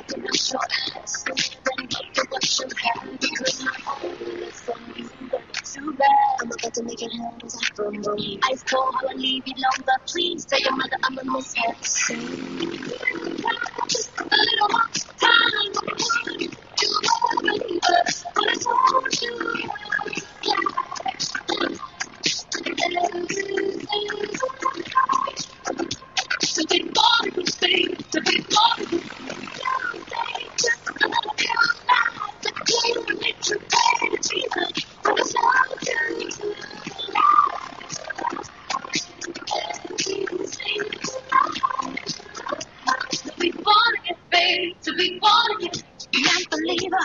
to wash your ass. Then get to what you have. Because my home is from you, but too bad. I'm about to make it happen. Boom, boom. Ice cold, how I leave you longer. Please tell your mother I'm a mishap. A little more time.